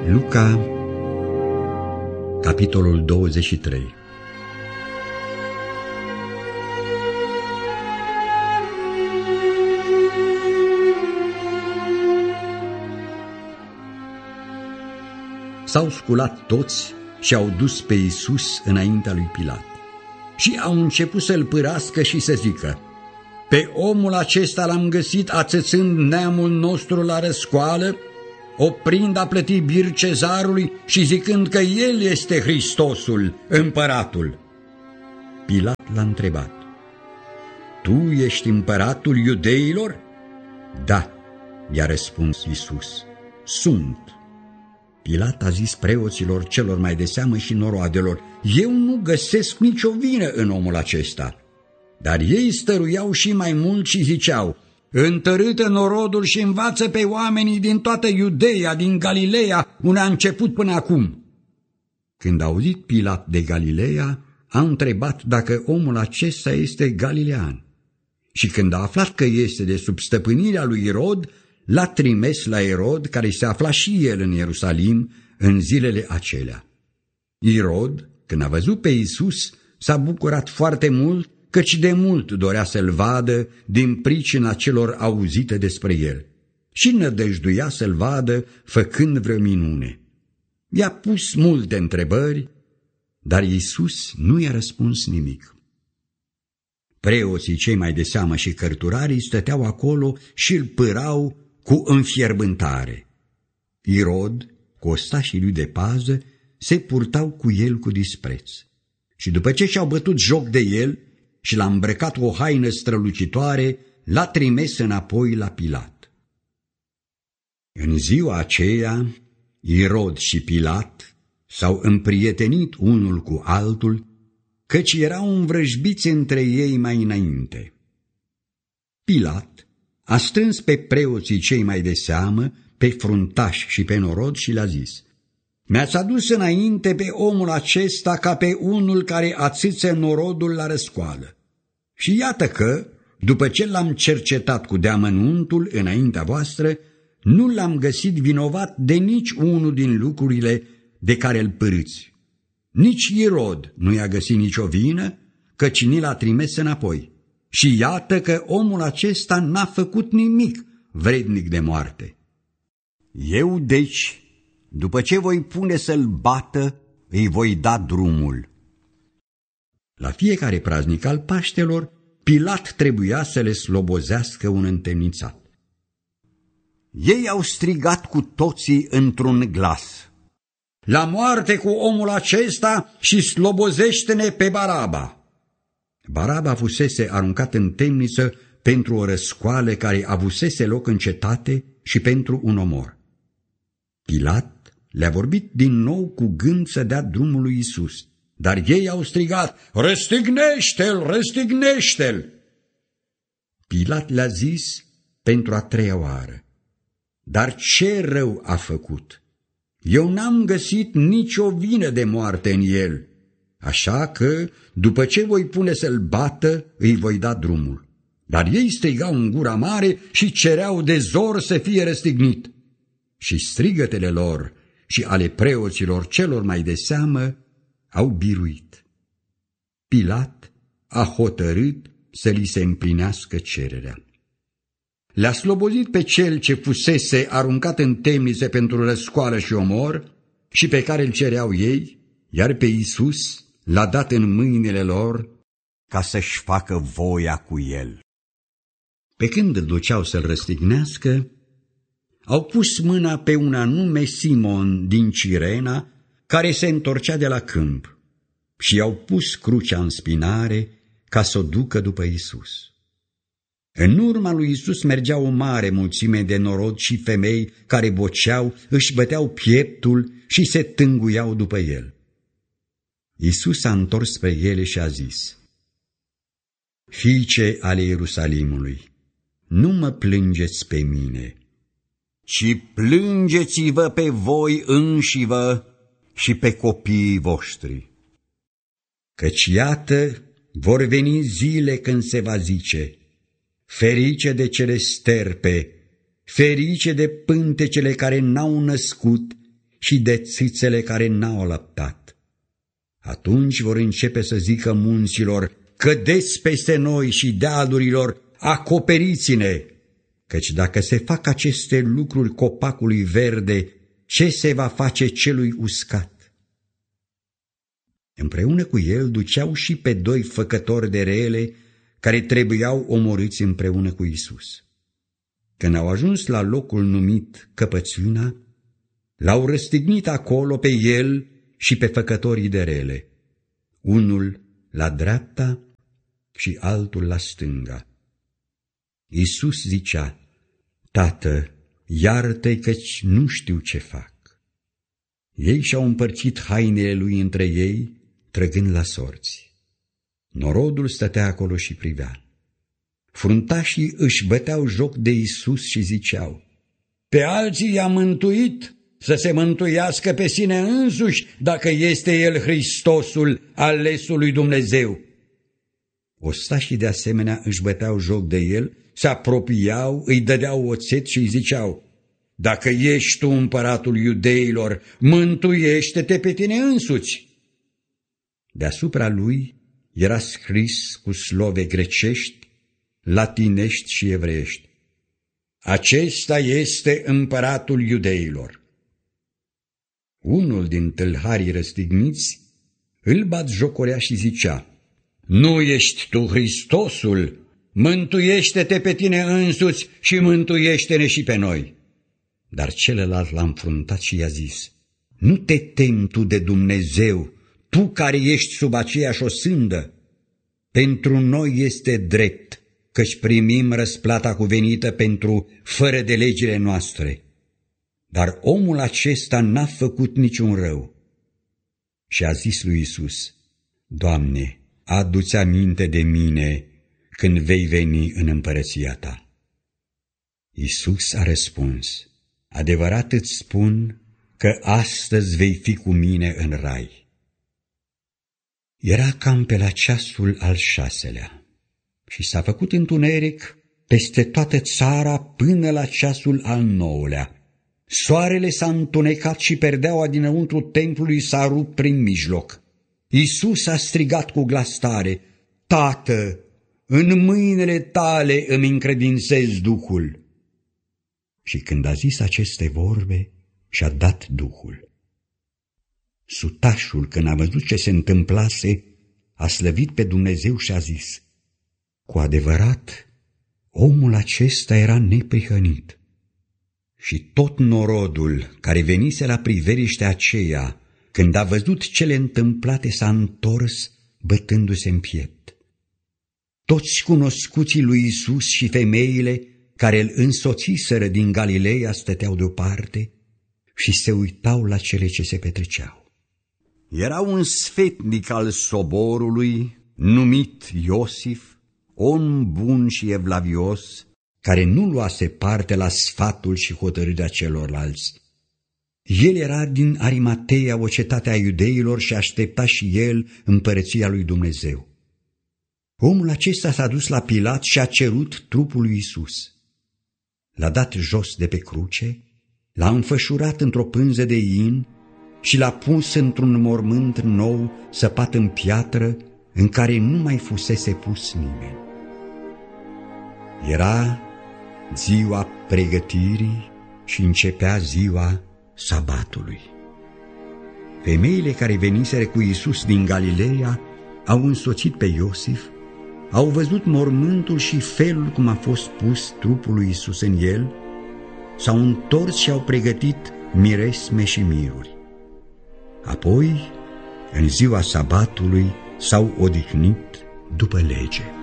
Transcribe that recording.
Luca, capitolul 23. S-au sculat toți și au dus pe Iisus înaintea lui Pilat. Și au început să-l pârască și să zică: pe omul acesta l-am găsit ațățând neamul nostru la răscoală, oprind a plăti bir cezarului și zicând că el este Hristosul, împăratul. Pilat l-a întrebat: tu ești împăratul iudeilor? Da, i-a răspuns Iisus, sunt. Pilat a zis preoților celor mai de seamă și noroadelor: eu nu găsesc nicio vină în omul acesta. Dar ei stăruiau și mai mult și ziceau: întărâtă norodul și învață pe oamenii din toată Iudeea, din Galileea, unde a început până acum. Când a auzit Pilat de Galileea, a întrebat dacă omul acesta este galilean. Și când a aflat că este de sub stăpânirea lui Irod, l-a trimis la Irod, care se afla și el în Ierusalim în zilele acelea. Irod, când a văzut pe Iisus, s-a bucurat foarte mult, căci de mult dorea să-l vadă din pricina celor auzite despre el și nădăjduia să-l vadă făcând vreo minune. I-a pus multe întrebări, dar Iisus nu i-a răspuns nimic. Preoții cei mai de seamă și cărturarii stăteau acolo și îl pârau cu înfierbântare. Irod, cu ostașii lui de pază, se purtau cu el cu dispreț. Și după ce și-au bătut joc de el și l-a îmbrăcat o haină strălucitoare, l-a trimis înapoi la Pilat. În ziua aceea, Irod și Pilat s-au împrietenit unul cu altul, căci erau învrăjbiți între ei mai înainte. Pilat a strâns pe preoții cei mai de seamă, pe fruntași și pe norod și le-a zis: mi-ați adus înainte pe omul acesta ca pe unul care ațâță norodul la răscoală. Și iată că, după ce l-am cercetat cu deamănuntul înaintea voastră, nu l-am găsit vinovat de nici unul din lucrurile de care îl pârâți. Nici Irod nu i-a găsit nicio vină, căci ni l-a trimis înapoi. Și iată că omul acesta n-a făcut nimic vrednic de moarte. Eu, deci, după ce voi pune să-l bată, îi voi da drumul. La fiecare praznic al Paștelor, Pilat trebuia să le slobozească un întemnițat. Ei au strigat cu toții într-un glas: la moarte cu omul acesta și slobozește-ne pe Baraba! Baraba fusese aruncat în temniță pentru o răscoală care avusese loc în cetate și pentru un omor. Pilat le-a vorbit din nou cu gând să dea drumul lui Iisus, dar ei au strigat: răstignește-l, răstignește-l! Pilat le-a zis pentru a treia oară: dar ce rău a făcut? Eu n-am găsit nicio vină de moarte în el, așa că, după ce voi pune să-l bată, îi voi da drumul. Dar ei strigau în gura mare și cereau de zor să fie răstignit. Și strigătele lor și ale preoților celor mai de seamă au biruit. Pilat a hotărât să li se împlinească cererea. Le-a slobozit pe cel ce fusese aruncat în temnițe pentru răscoală și omor și pe care îl cereau ei, iar pe Iisus l-a dat în mâinile lor ca să-și facă voia cu el. Pe când îl duceau să-l răstignească, au pus mâna pe un anume Simon din Cirena, care se întorcea de la câmp, și i-au pus crucea în spinare ca să o ducă după Iisus. În urma lui Iisus mergea o mare mulțime de norod și femei care boceau, își băteau pieptul și se tânguiau după el. Iisus s-a întors spre ele și a zis: fiice ale Ierusalimului, nu mă plângeți pe mine, ci plângeți-vă pe voi înșivă și pe copiii voștri. Căci iată, vor veni zile când se va zice: ferice de cele sterpe, ferice de pântecele care n-au născut și de țâțele care n-au alăptat. Atunci vor începe să zică munților: cădeți peste noi, și dealurilor: acoperiți-ne, căci dacă se fac aceste lucruri copacului verde, ce se va face celui uscat? Împreună cu el duceau și pe 2 făcători de rele care trebuiau omorâți împreună cu Iisus. Când au ajuns la locul numit Căpățâna, l-au răstignit acolo pe el și pe făcătorii de rele, unul la dreapta și altul la stânga. Iisus zicea: Tată, iartă-i, căci nu știu ce fac. Ei și-au împărțit hainele lui între ei, trăgând la sorți. Norodul stătea acolo și privea. Fruntașii își băteau joc de Iisus și ziceau: pe alții i-a mântuit, să se mântuiască pe sine însuși, dacă este El Hristosul, alesul lui Dumnezeu. Ostașii de asemenea își băteau joc de el, se apropiau, îi dădeau oțet și îi ziceau: dacă ești tu împăratul iudeilor, mântuiește-te pe tine însuți. Deasupra lui era scris cu slove grecești, latinești și evreiești: acesta este împăratul iudeilor. Unul din tâlharii răstigniți îl batjocorea și zicea: nu ești tu Hristosul? Mântuiește-te pe tine însuți și mântuiește-ne și pe noi. Dar celălalt l-a înfruntat și i-a zis: nu te temi tu de Dumnezeu, tu care ești sub aceeași osândă? Pentru noi este drept, căci primim răsplata cuvenită pentru fără de legile noastre. Dar omul acesta n-a făcut niciun rău. Și a zis lui Iisus: Doamne, adu-ți aminte de mine când vei veni în împărăția ta. Iisus a răspuns: adevărat îți spun că astăzi vei fi cu mine în rai. Era cam pe la ceasul al 6-lea și s-a făcut întuneric peste toată țara până la ceasul al 9-lea. Soarele s-a întunecat și perdeaua dinăuntru templului s-a rupt prin mijloc. Iisus a strigat cu glas tare: Tată, în mâinile tale îmi încredințez Duhul. Și când a zis aceste vorbe, și-a dat Duhul. Sutașul, când a văzut ce se întâmplase, a slăvit pe Dumnezeu și a zis: cu adevărat, omul acesta era neprihănit. Și tot norodul care venise la priveliștea aceea, când a văzut cele întâmplate, s-a întors bătându-se în piept. Toți cunoscuții lui Iisus și femeile care îl însoțiseră din Galileea stăteau deoparte și se uitau la cele ce se petreceau. Era un sfetnic al soborului, numit Iosif, om bun și evlavios, care nu luase parte la sfatul și hotărârea celorlalți. El era din Arimateia, o cetate a iudeilor, și aștepta și el împărăția lui Dumnezeu. Omul acesta s-a dus la Pilat și a cerut trupul lui Iisus. L-a dat jos de pe cruce, l-a înfășurat într-o pânză de in și l-a pus într-un mormânt nou săpat în piatră, în care nu mai fusese pus nimeni. Era ziua pregătirii și începea ziua sabatului. Femeile care veniseră cu Iisus din Galileea au însoțit pe Iosif, au văzut mormântul și felul cum a fost pus trupul lui Iisus în el, s-au întors și au pregătit miresme și miruri. Apoi, în ziua sabatului, s-au odihnit după lege.